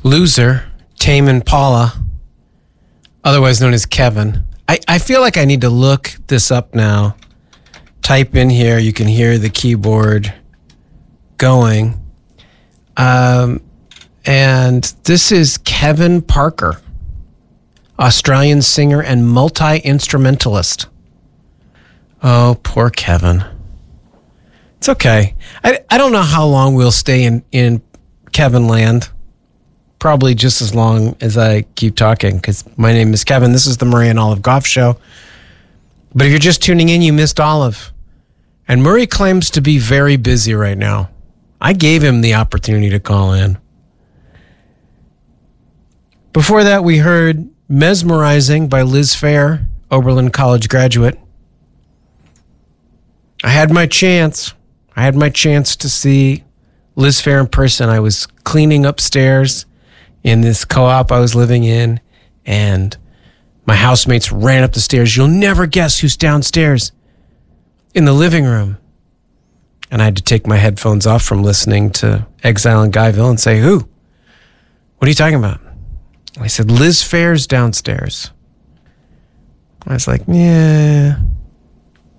loser, Tame Impala, otherwise known as Kevin. I feel like I need to look this up now. Type in here, you can hear the keyboard going. And this is Kevin Parker, Australian singer and multi-instrumentalist. Oh, poor Kevin. It's okay. I don't know how long we'll stay in Kevin land. Probably just as long as I keep talking, because my name is Kevin. This is the Murray and Olive Goff Show. But if you're just tuning in, you missed Olive. And Murray claims to be very busy right now. I gave him the opportunity to call in. Before that, we heard Mesmerizing by Liz Phair, Oberlin College graduate. I had my chance. I had my chance to see Liz Phair in person. I was cleaning upstairs in this co-op I was living in, and my housemates ran up the stairs. You'll never guess who's downstairs in the living room. And I had to take my headphones off from listening to Exile in Guyville and say, who? What are you talking about? I said, Liz Phair's downstairs. I was like, yeah.